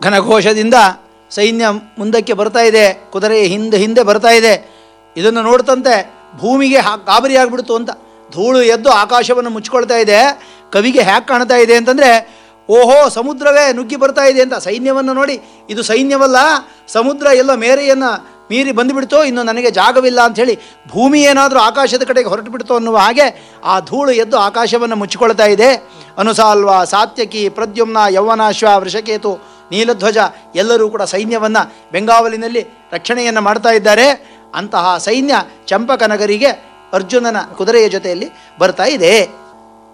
ಘನಘೋಷದಿಂದ ಸೈನ್ಯ ಮುಂದಕ್ಕೆ ಬರ್ತಾ ಇದೆ, ಕುದುರೆ ಹಿಂದೆ ಹಿಂದೆ ಬರ್ತಾ ಇದೆ. ಇದನ್ನು ನೋಡ್ತಂತೆ ಭೂಮಿಗೆ ಗಾಬರಿ ಆಗಿಬಿಡ್ತು ಅಂತ. ಧೂಳು ಎದ್ದು ಆಕಾಶವನ್ನು ಮುಚ್ಕೊಳ್ತಾ ಇದೆ. ಕವಿಗೆ ಹ್ಯಾಕೆ ಕಾಣ್ತಾ ಇದೆ ಅಂತಂದರೆ, ಓಹೋ ಸಮುದ್ರವೇ ನುಗ್ಗಿ ಬರ್ತಾ ಇದೆ ಅಂತ. ಸೈನ್ಯವನ್ನು ನೋಡಿ, ಇದು ಸೈನ್ಯವಲ್ಲ, ಸಮುದ್ರ ಎಲ್ಲ ಮೇರೆಯನ್ನು ಮೀರಿ ಬಂದುಬಿಡ್ತೋ, ಇನ್ನು ನನಗೆ ಜಾಗವಿಲ್ಲ ಅಂಥೇಳಿ ಭೂಮಿ ಏನಾದರೂ ಆಕಾಶದ ಕಡೆಗೆ ಹೊರಟು ಬಿಡ್ತೋ ಅನ್ನುವ ಹಾಗೆ ಆ ಧೂಳು ಎದ್ದು ಆಕಾಶವನ್ನು ಮುಚ್ಚಿಕೊಳ್ತಾ ಇದೆ. ಅನುಸಾಲ್ವ, ಸಾತ್ಯಕಿ, ಪ್ರದ್ಯುಮ್ನ, ಯೌವನಾಶ್ವ, ವೃಷಕೇತು, ನೀಲಧ್ವಜ ಎಲ್ಲರೂ ಕೂಡ ಸೈನ್ಯವನ್ನು ಬೆಂಗಾವಲಿನಲ್ಲಿ ರಕ್ಷಣೆಯನ್ನು ಮಾಡ್ತಾ ಇದ್ದಾರೆ. ಅಂತಹ ಸೈನ್ಯ ಚಂಪಕನಗರಿಗೆ ಅರ್ಜುನನ ಕುದುರೆಯ ಜೊತೆಯಲ್ಲಿ ಬರ್ತಾ ಇದೆ.